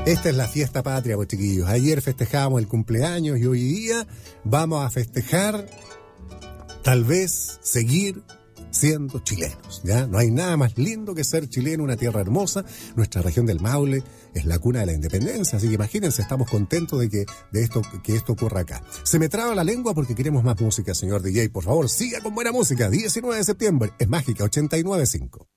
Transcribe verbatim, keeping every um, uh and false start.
Esta es la fiesta patria, pues chiquillos. Ayer festejábamos el cumpleaños y hoy día vamos a festejar, tal vez, seguir siendo chilenos, ¿ya? No hay nada más lindo que ser chileno, una tierra hermosa. Nuestra región del Maule es la cuna de la independencia, así que imagínense, estamos contentos de que, de esto, que esto ocurra acá. Se me traba la lengua porque queremos más música, señor D J. Por favor, siga con buena música. diecinueve de septiembre, es Mágica ochenta y nueve punto cinco.